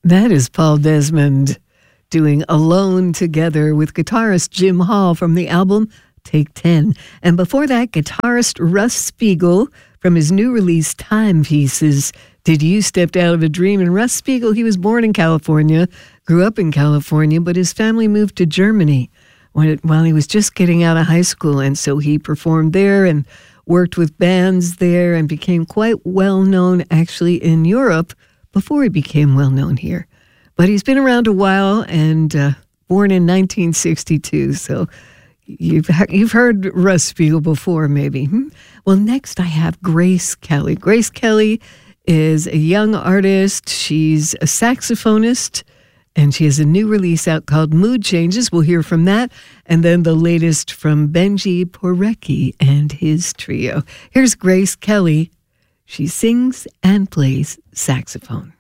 That is Paul Desmond doing Alone Together with guitarist Jim Hall from the album Take 10. And before that, guitarist Russ Spiegel from his new release Timepieces, Did You Stepped Out of a Dream. And Russ Spiegel, he was born in California, grew up in California, but his family moved to Germany while he was just getting out of high school. And so he performed there and worked with bands there and became quite well known actually in Europe before he became well known here. But he's been around a while and born in 1962, so you've heard Russ Spiegel before, maybe. Well, next I have Grace Kelly. Grace Kelly is a young artist. She's a saxophonist, and she has a new release out called Mood Changes. We'll hear from that. And then the latest from Benji Porecki and his trio. Here's Grace Kelly. She sings and plays saxophone.